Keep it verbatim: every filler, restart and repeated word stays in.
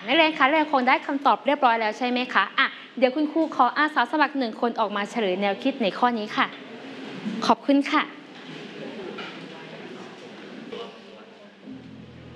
นักเรียนคะนักเรียนคงได้คำตอบเรียบร้อยแล้วใช่ไหมคะอ่ะเดี๋ยวคุณครูขออาสาสมัครหนึ่งคนออกมาเฉลยแนวคิดในข้อนี้ค่ะขอบคุณค่ะ